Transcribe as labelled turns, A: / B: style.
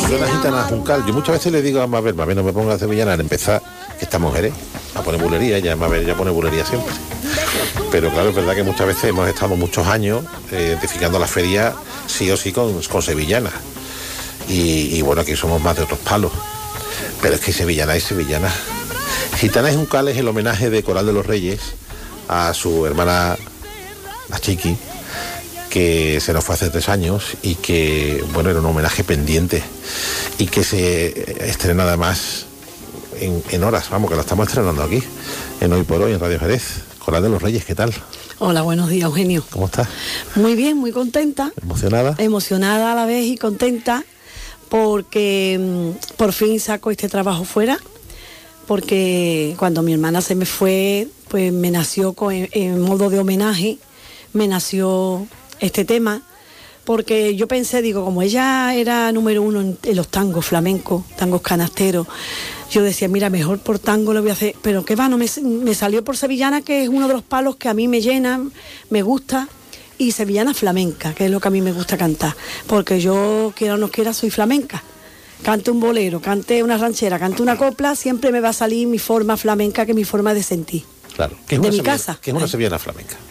A: Yo la gitana juncal, yo muchas veces le digo a Mabel, no me ponga sevillana al empezar, que esta mujer a poner bulería, Mabel ya pone bulería siempre. Pero claro, es verdad que muchas veces hemos estado muchos años identificando la feria sí o sí con sevillanas. Y bueno, aquí somos más de otros palos. Pero es que sevillana es sevillana. Gitana juncal es el homenaje de Coral de los Reyes a su hermana, la Chiqui, que se nos fue hace 3 años y que, bueno, era un homenaje pendiente y que se estrena además en horas, vamos, que lo estamos estrenando aquí, en Hoy por Hoy, en Radio Jerez. Coral de los Reyes, ¿qué tal?
B: Hola, buenos días, Eugenio.
A: ¿Cómo estás?
B: Muy bien, muy contenta.
A: ¿Emocionada?
B: Emocionada a la vez y contenta porque por fin saco este trabajo fuera, porque cuando mi hermana se me fue, pues me nació en modo de homenaje, me nació este tema, porque yo pensé, digo, como ella era número 1 en los tangos flamencos, tangos canasteros, yo decía, mira, mejor por tango lo voy a hacer, pero qué va, no me salió por sevillana, que es uno de los palos que a mí me llenan, me gusta, y sevillana flamenca, que es lo que a mí me gusta cantar, porque yo, quiera o no quiera, soy flamenca. Cante un bolero, cante una ranchera, cante una copla, siempre me va a salir mi forma flamenca, que es mi forma de sentir.
A: Claro, que es
B: de
A: una
B: mi casa.
A: Que es una sevillana flamenca.